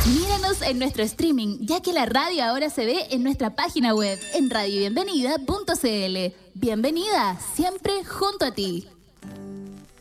Míranos en nuestro streaming, ya que la radio ahora se ve en nuestra página web, en radiobienvenida.cl. Bienvenida, siempre junto a ti.